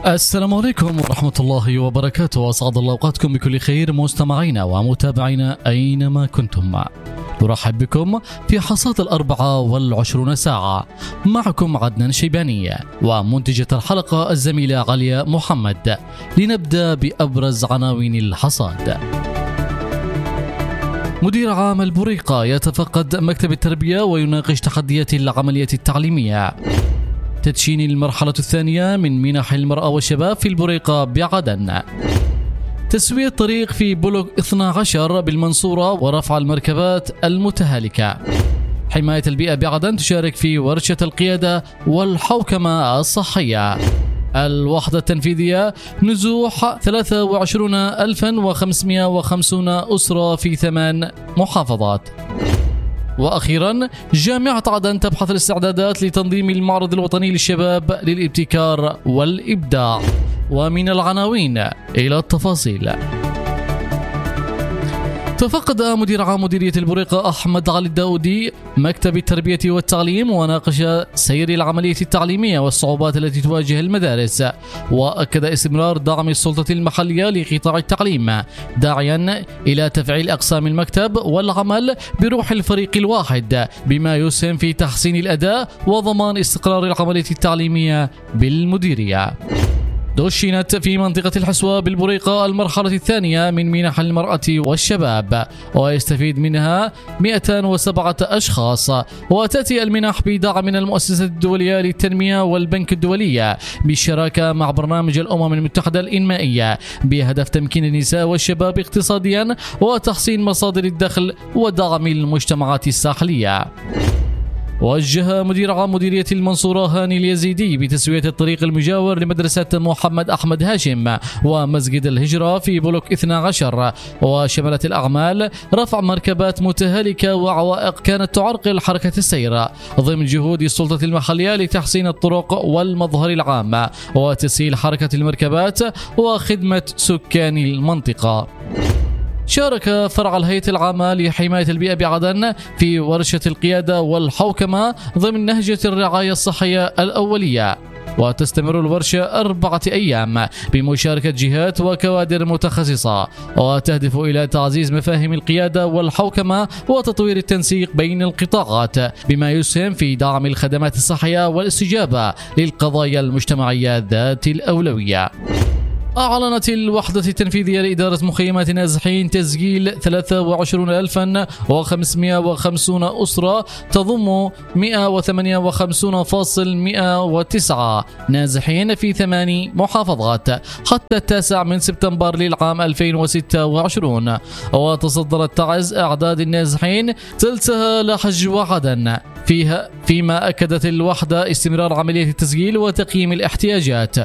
السلام عليكم ورحمة الله وبركاته، أسعد الله أوقاتكم بكل خير مستمعينا ومتابعينا أينما كنتم. نرحب بكم في حصاد 24 ساعة، معكم عدنان شيباني ومنتجة الحلقة الزميلة عليا محمد. لنبدأ بأبرز عناوين الحصاد. مدير عام البريقة يتفقد مكتب التربية ويناقش تحديات العملية التعليمية. تدشين المرحلة الثانية من منح المرأة والشباب في البريقة بعدن. تسوية طريق في بلوك 12 بالمنصورة ورفع المركبات المتهالكة. حماية البيئة بعدن تشارك في ورشة القيادة والحوكمة الصحية. الوحدة التنفيذية نزوح 23,550 أسرة في 8 محافظات. وأخيرا جامعة عدن تبحث الاستعدادات لتنظيم المعرض الوطني للشباب للابتكار والإبداع. ومن العناوين إلى التفاصيل. تفقد مدير عام مديرية البريقة أحمد علي الداودي مكتب التربية والتعليم وناقش سير العملية التعليمية والصعوبات التي تواجه المدارس، وأكد استمرار دعم السلطة المحلية لقطاع التعليم، داعيا إلى تفعيل أقسام المكتب والعمل بروح الفريق الواحد بما يسهم في تحسين الأداء وضمان استقرار العملية التعليمية بالمديرية. دشنت في منطقة الحسوة بالبريقة المرحلة الثانية من منح المرأة والشباب، ويستفيد منها 207 أشخاص، وتأتي المنح بدعم من المؤسسة الدولية للتنمية والبنك الدولي بالشراكة مع برنامج الأمم المتحدة الإنمائية بهدف تمكين النساء والشباب اقتصاديا وتحسين مصادر الدخل ودعم المجتمعات الساحلية. وجه مدير عام مديرية المنصورة هاني اليزيدي بتسوية الطريق المجاور لمدرسة محمد أحمد هاشم ومسجد الهجرة في بلوك 12، وشملت الأعمال رفع مركبات متهالكة وعوائق كانت تعرقل حركة السير ضمن جهود السلطة المحلية لتحسين الطرق والمظهر العام وتسهيل حركة المركبات وخدمة سكان المنطقة. شارك فرع الهيئة العامة لحماية البيئة بعدن في ورشة القيادة والحوكمة ضمن نهجة الرعاية الصحية الأولية، وتستمر الورشة 4 أيام بمشاركة جهات وكوادر متخصصة، وتهدف إلى تعزيز مفاهيم القيادة والحوكمة وتطوير التنسيق بين القطاعات بما يسهم في دعم الخدمات الصحية والاستجابة للقضايا المجتمعية ذات الأولوية. أعلنت الوحدة التنفيذية لإدارة مخيمات النازحين تسجيل 23,550 أسرة تضم 158,109 نازحين في 8 محافظات حتى 9 سبتمبر للعام 2026. وتصدرت تعز أعداد النازحين ثلثها لحج وعدن فيما أكدت الوحدة استمرار عملية التسجيل وتقييم الاحتياجات